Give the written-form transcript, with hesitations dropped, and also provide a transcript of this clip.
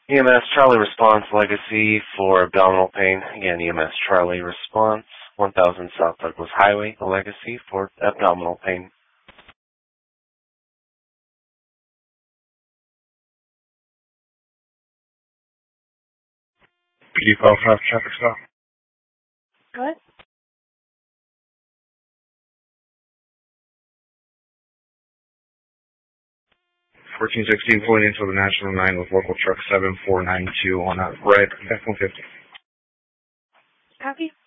EMS Charlie response legacy for abdominal pain. Again, EMS Charlie response, 1000 South Douglas Highway, the legacy for abdominal pain. PD 5 traffic stop. What? 1416 pulling into the National 9 with local truck 7492 on a red F-150. Copy.